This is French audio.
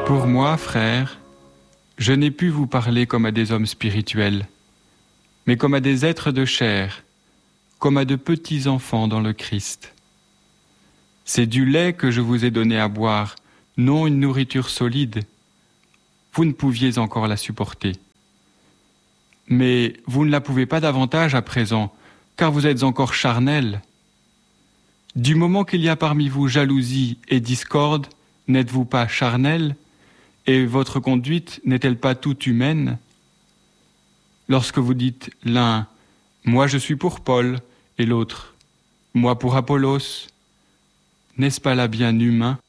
Pour moi, frères, je n'ai pu vous parler comme à des hommes spirituels, mais comme à des êtres de chair, comme à de petits enfants dans le Christ. C'est du lait que je vous ai donné à boire, non une nourriture solide. Vous ne pouviez encore la supporter. Mais vous ne la pouvez pas davantage à présent, car vous êtes encore charnels. Du moment qu'il y a parmi vous jalousie et discorde, n'êtes-vous pas charnels, et votre conduite n'est-elle pas toute humaine? Lorsque vous dites l'un « Moi je suis pour Paul » et l'autre « Moi pour Apollos », n'est-ce pas là bien humain?